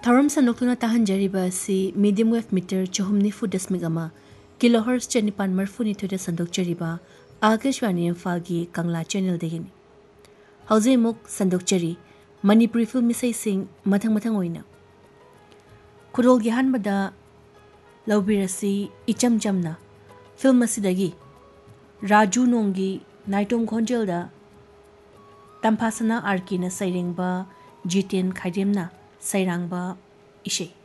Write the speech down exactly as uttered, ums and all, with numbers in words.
थौरम सनोक्तुना ताहंजरिबा असि medium wave metre चहुम निफु दशमिक अमा किलोहर्ट्ज चनिपान मरफु निथुदा संदोकचरिबा आकाशवाणी इम्फालगी कंगला channel देगिनी हौजेमुक संदोकचरी Manipuri film इसैसिंग मथंग मथंग ओइना खुरोलगी हानबदा लौबिरसी इचम चमना film असिदगी Raju नोंगी नाइटोम खोंजेलदा तंफासना आरकीना सैरेंगबा Jiten खाइदेमना सैरांगबा इशे